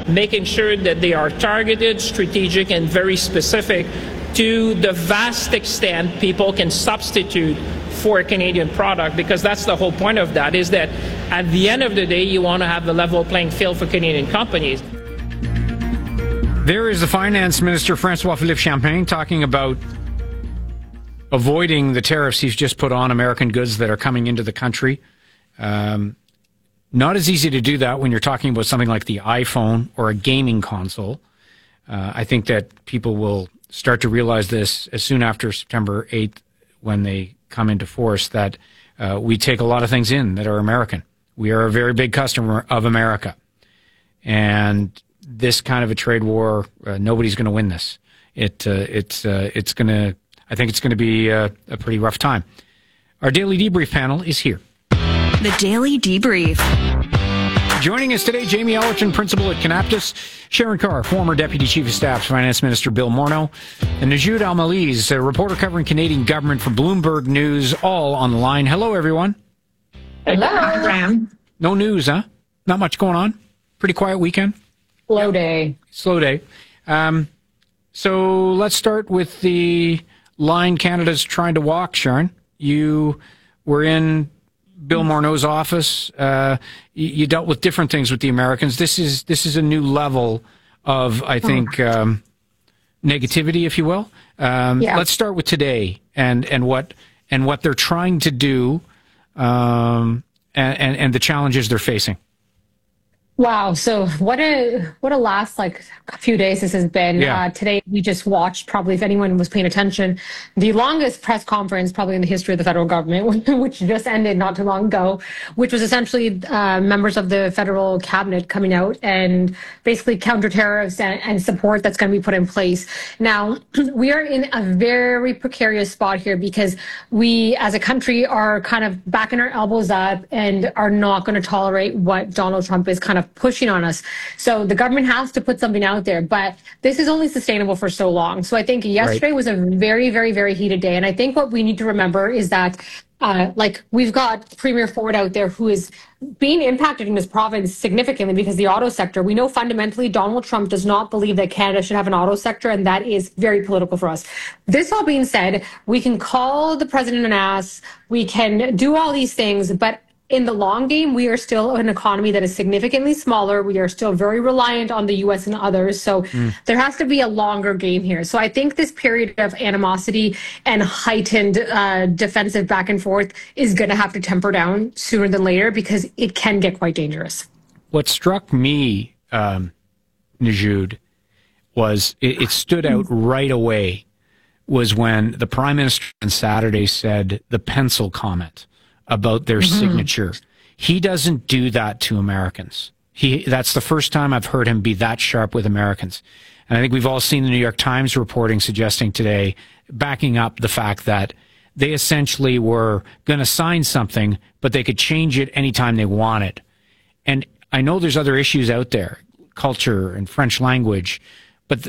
making sure that they are targeted, strategic, and very specific to the vast extent people can substitute for a Canadian product, because that's the whole point of that, is that at the end of the day, you want to have the level playing field for Canadian companies. There is the Finance Minister, François-Philippe Champagne, talking about avoiding the tariffs he's just put on American goods that are coming into the country. Not as easy to do that when you're talking about something like the iPhone or a gaming console. I think that people will start to realize this as soon after September 8th, when they come into force, that we take a lot of things in that are American. We are a very big customer of America. And this kind of a trade war, nobody's going to win this. It's going to, I think it's going to be a pretty rough time. Our Daily Debrief panel is here. The Daily Debrief. Joining us today, Jamie Ellerton, Principal at Kanaptis, Sharon Carr, former Deputy Chief of Staff to Finance Minister Bill Morneau, and Najoud Al-Malez, a reporter covering Canadian government for Bloomberg News, all on the line. Hello, everyone. Hello. No news, huh? Not much going on? Pretty quiet weekend? Slow day. Slow day. So let's start with the line Canada's trying to walk, Sharon. You were in Bill Morneau's office. You dealt with different things with the Americans. This is a new level of, I think, negativity, if you will. Let's start with today and what they're trying to do, and the challenges they're facing. Wow. So what a last few days this has been. Yeah. Today we just watched, probably if anyone was paying attention, the longest press conference probably in the history of the federal government, which just ended not too long ago, which was essentially members of the federal cabinet coming out and basically counter tariffs and support that's going to be put in place. Now, we are in a very precarious spot here because we as a country are kind of backing our elbows up and are not going to tolerate what Donald Trump is kind of pushing on us. So the government has to put something out there, but this is only sustainable for so long. So I think yesterday was a very, very, very heated day. And I think what we need to remember is that we've got Premier Ford out there who is being impacted in his province significantly because the auto sector, we know fundamentally Donald Trump does not believe that Canada should have an auto sector, and that is very political for us. This all being said, we can call the president an ass, we can do all these things, but in the long game, we are still an economy that is significantly smaller. We are still very reliant on the U.S. and others. So there has to be a longer game here. So I think this period of animosity and heightened defensive back and forth is going to have to temper down sooner than later because it can get quite dangerous. What struck me, Najoud, was it stood out right away was when the Prime Minister on Saturday said the pencil comment about their signature. He doesn't do that to Americans. That's the first time I've heard him be that sharp with Americans. And I think we've all seen the New York Times reporting suggesting today, backing up the fact that they essentially were going to sign something, but they could change it anytime they wanted. And I know there's other issues out there, culture and French language, but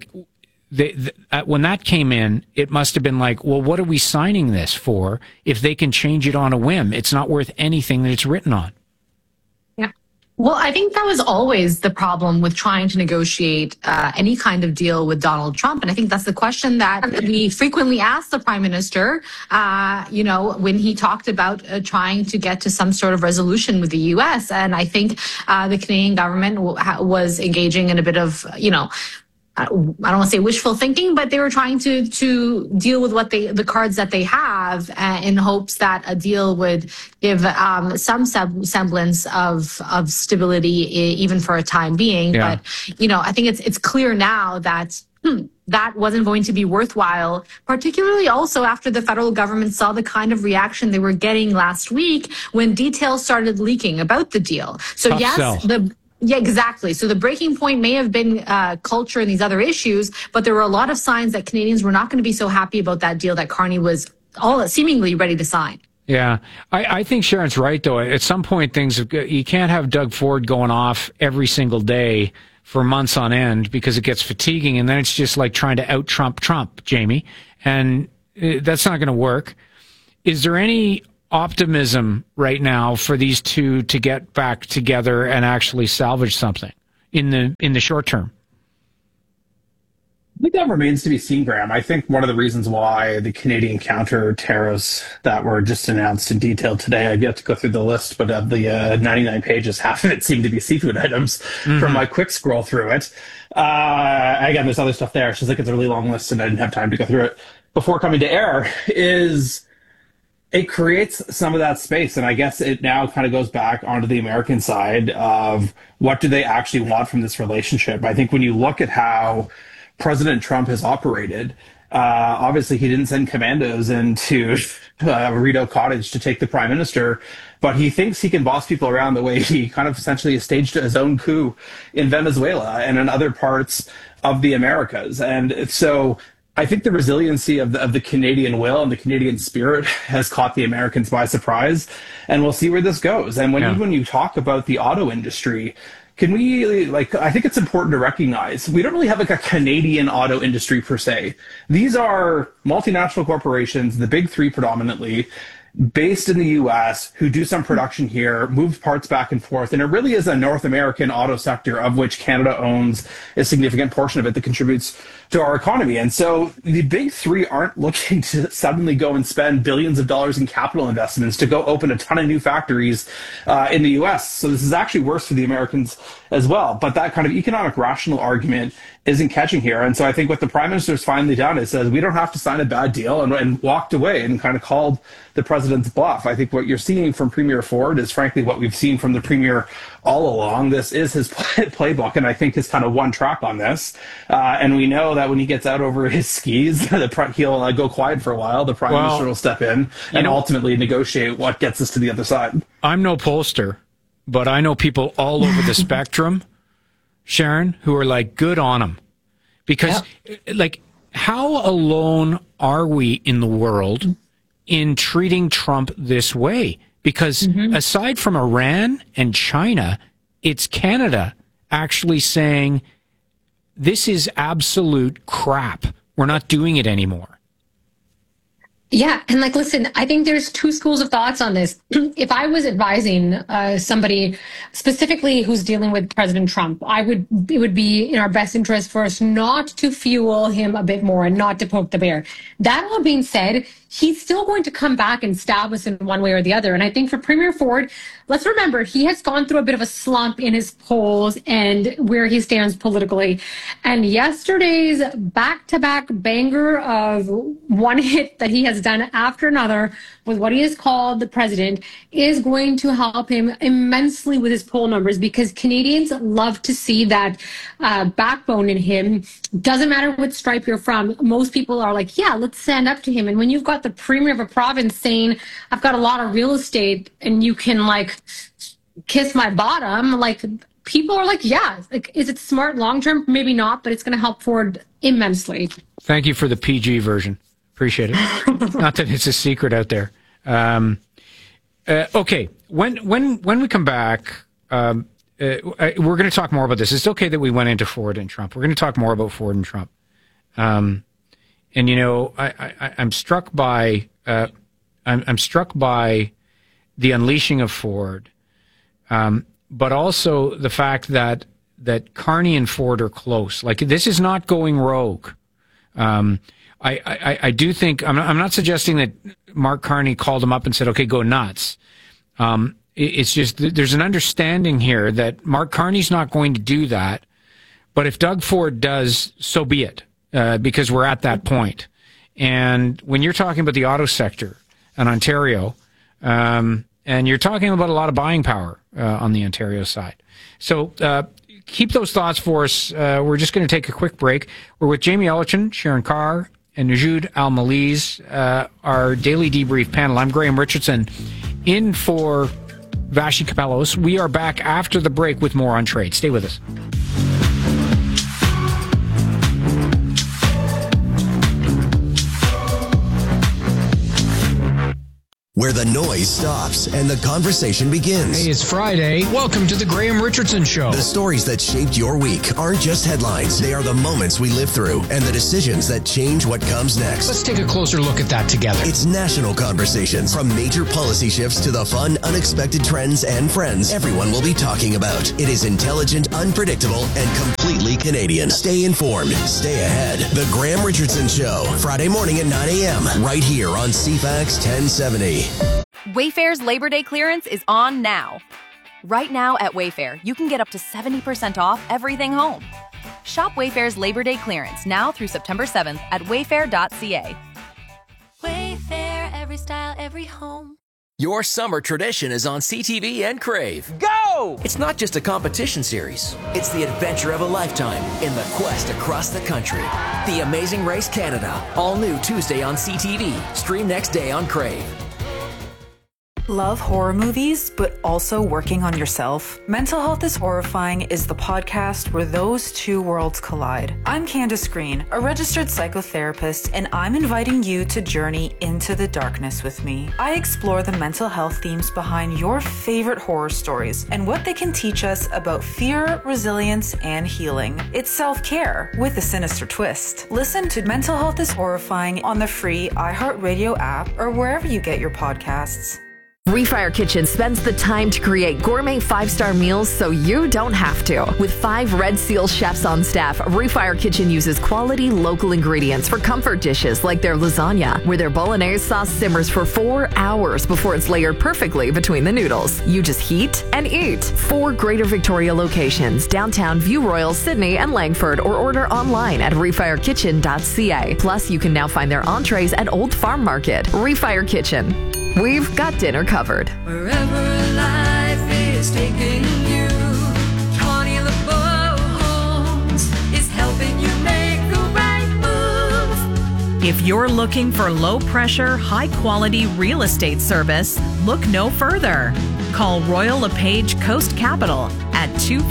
when that came in, it must have been like, well, what are we signing this for if they can change it on a whim? It's not worth anything that it's written on. Yeah. Well, I think that was always the problem with trying to negotiate any kind of deal with Donald Trump. And I think that's the question that we frequently asked the Prime Minister, when he talked about trying to get to some sort of resolution with the U.S. And I think the Canadian government was engaging in a bit of, I don't want to say wishful thinking, but they were trying to deal with the cards that they have in hopes that a deal would give some semblance of stability, even for a time being. Yeah. But, I think it's clear now that that wasn't going to be worthwhile, particularly also after the federal government saw the kind of reaction they were getting last week when details started leaking about the deal. So Tough sell. Yeah, exactly. So the breaking point may have been culture and these other issues, but there were a lot of signs that Canadians were not going to be so happy about that deal that Carney was all seemingly ready to sign. Yeah, I think Sharon's right, though. At some point, you can't have Doug Ford going off every single day for months on end because it gets fatiguing, and then it's just like trying to out-Trump Trump, Jamie, and that's not going to work. Is there any optimism right now for these two to get back together and actually salvage something? in the short term? I think that remains to be seen, Graham. I think one of the reasons why the Canadian counter tariffs that were just announced in detail today, I've yet to go through the list, but of the 99 pages, half of it seemed to be seafood items from my quick scroll through it. Again, there's other stuff there. It's just like it's a really long list and I didn't have time to go through it before coming to air. It creates some of that space. And I guess it now kind of goes back onto the American side of what do they actually want from this relationship. I think when you look at how President Trump has operated, obviously he didn't send commandos into Rideau Cottage to take the prime minister, but he thinks he can boss people around the way he kind of essentially staged his own coup in Venezuela and in other parts of the Americas. And so I think the resiliency of the Canadian will and the Canadian spirit has caught the Americans by surprise, and we'll see where this goes. And when you talk about the auto industry, can we, I think it's important to recognize we don't really have a Canadian auto industry per se. These are multinational corporations, the big three predominantly, based in the U.S., who do some production here, move parts back and forth, and it really is a North American auto sector of which Canada owns a significant portion of it that contributes to our economy. And so the big three aren't looking to suddenly go and spend billions of dollars in capital investments to go open a ton of new factories in the U.S. So this is actually worse for the Americans as well. But that kind of economic rational argument isn't catching here. And so I think what the prime minister's finally done is says we don't have to sign a bad deal and walked away and kind of called the president's bluff. I think what you're seeing from Premier Ford is frankly what we've seen from the premier all along. This is his playbook, and I think his kind of one track on this. And we know that when he gets out over his skis, he'll go quiet for a while. The prime minister will step in and ultimately negotiate what gets us to the other side. I'm no pollster, but I know people all over the spectrum, Sharon, who are like, good on them. Because, how alone are we in the world in treating Trump this way? Because aside from Iran and China, it's Canada actually saying, this is absolute crap. We're not doing it anymore. Yeah. And listen, I think there's two schools of thoughts on this. If I was advising somebody specifically who's dealing with President Trump, it would be in our best interest for us not to fuel him a bit more and not to poke the bear. That all being said, he's still going to come back and stab us in one way or the other. And I think for Premier Ford, let's remember, he has gone through a bit of a slump in his polls and where he stands politically. And yesterday's back-to-back banger of one hit that he has done after another with what he has called the president is going to help him immensely with his poll numbers, because Canadians love to see that backbone in him. Doesn't matter what stripe you're from. Most people are like, yeah, let's stand up to him. And when you've got the premier of a province saying, I've got a lot of real estate and you can kiss my bottom, people are like, yeah, is it smart long term? Maybe not, but it's going to help Ford immensely. Thank you for the PG version. Appreciate it. Not that it's a secret out there. Okay, when we come back, we're going to talk more about this. It's okay that we went into Ford and Trump. We're going to talk more about Ford and Trump. And I'm struck by I'm struck by the unleashing of Ford, but also the fact that Carney and Ford are close. This is not going rogue. I do think I'm not suggesting that Mark Carney called him up and said, "Okay, go nuts." It's just there's an understanding here that Mark Carney's not going to do that, but if Doug Ford does, so be it, because we're at that point. And when you're talking about the auto sector in Ontario, and you're talking about a lot of buying power on the Ontario side, so keep those thoughts for us. We're just going to take a quick break. We're with Jamie Ellerton, Sharon Carr, and Najoud Al-Maliz, our daily debrief panel. I'm Graham Richardson, in for Vassy Kapelos. We are back after the break with more on trade. Stay with us. where the noise stops and the conversation begins. Hey, it's Friday. Welcome to the Graham Richardson Show. The stories that shaped your week aren't just headlines. They are the moments we live through and the decisions that change what comes next. Let's take a closer look at that together. It's national conversations, from major policy shifts to the fun, unexpected trends and friends everyone will be talking about. It is intelligent, unpredictable, and completely Canadian. Stay informed. Stay ahead. The Graham Richardson Show, Friday morning at 9 a.m. right here on CFAX 1070. Wayfair's Labor Day clearance is on now. Right now at Wayfair, you can get up to 70% off everything home. Shop Wayfair's Labor Day clearance now through September 7th at wayfair.ca. Wayfair, every style, every home. Your summer tradition is on CTV and Crave. Go! It's not just a competition series. It's the adventure of a lifetime in the quest across the country. The Amazing Race Canada. All new Tuesday on CTV. Stream next day on Crave. Love horror movies, but also working on yourself? Mental Health is Horrifying is the podcast where those two worlds collide. I'm Candace Green, a registered psychotherapist, and I'm inviting you to journey into the darkness with me. I explore the mental health themes behind your favorite horror stories and what they can teach us about fear, resilience, and healing. It's self-care with a sinister twist. Listen to Mental Health is Horrifying on the free iHeartRadio app or wherever you get your podcasts. Refire Kitchen spends the time to create gourmet 5-star meals so you don't have to. With 5 Red Seal chefs on staff, Refire Kitchen uses quality local ingredients for comfort dishes like their lasagna, where their bolognese sauce simmers for 4 hours before it's layered perfectly between the noodles. You just heat and eat. 4 Greater Victoria locations, downtown, View Royal, Sydney, and Langford, or order online at refirekitchen.ca. Plus, you can now find their entrees at Old Farm Market. Refire Kitchen. We've got dinner covered. Wherever life is taking you, Connie LeBeau Homes is helping you make the right move. If you're looking for low-pressure, high-quality real estate service, look no further. Call Royal LePage Coast Capital at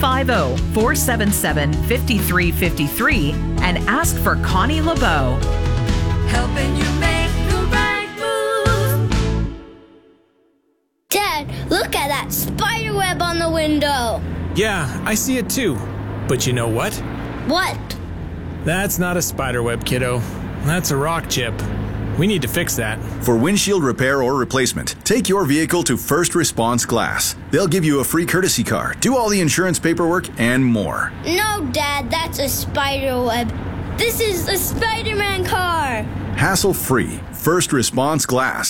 250-477-5353 and ask for Connie LeBeau. Helping you make the right move. Dad, look at that spider web on the window. Yeah, I see it too. But you know what? What? That's not a spider web, kiddo. That's a rock chip. We need to fix that. For windshield repair or replacement, take your vehicle to First Response Glass. They'll give you a free courtesy car, do all the insurance paperwork, and more. No, Dad, that's a spider web. This is a Spider-Man car. Hassle-free. First Response Glass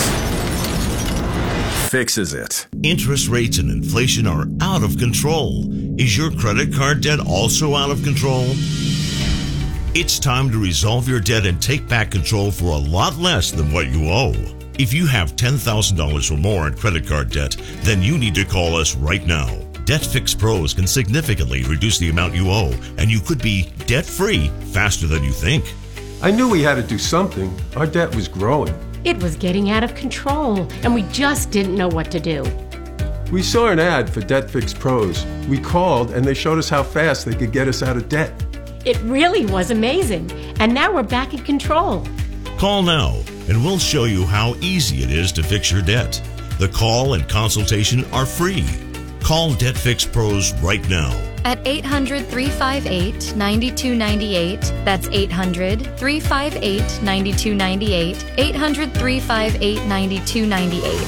fixes it. Interest rates and inflation are out of control. Is your credit card debt also out of control? It's time to resolve your debt and take back control for a lot less than what you owe. If you have $10,000 or more in credit card debt, then you need to call us right now. Debt Fix Pros can significantly reduce the amount you owe, and you could be debt-free faster than you think. I knew we had to do something. Our debt was growing. It was getting out of control, and we just didn't know what to do. We saw an ad for Debt Fix Pros. We called, and they showed us how fast they could get us out of debt. It really was amazing, and now we're back in control. Call now, and we'll show you how easy it is to fix your debt. The call and consultation are free. Call Debt Fix Pros right now. At 800-358-9298. That's 800-358-9298. 800-358-9298.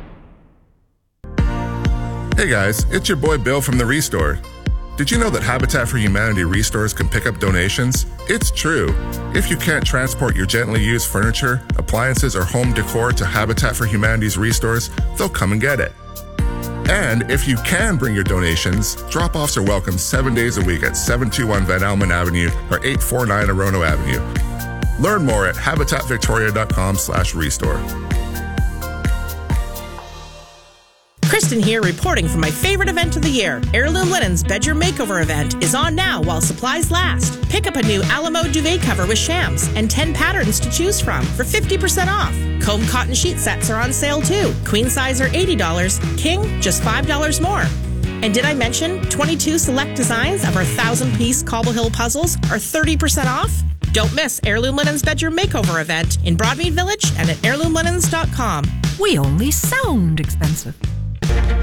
Hey guys, it's your boy Bill from The Restore. Did you know that Habitat for Humanity restores can pick up donations? It's true. If you can't transport your gently used furniture, appliances, or home decor to Habitat for Humanity's restores, they'll come and get it. And if you can bring your donations, drop-offs are welcome 7 days a week at 721 Van Almen Avenue or 849 Orono Avenue. Learn more at habitatvictoria.com/restore. Kristen here, reporting from my favorite event of the year. Heirloom Linens Bedroom Makeover event is on now while supplies last. Pick up a new Alamo duvet cover with shams and 10 patterns to choose from for 50% off. Comb cotton sheet sets are on sale too. Queen size are $80, king just $5 more. And did I mention 22 select designs of our 1,000-piece Cobble Hill puzzles are 30% off? Don't miss Heirloom Linens Bedroom Makeover event in Broadmead Village and at heirloomlinens.com. we only sound expensive.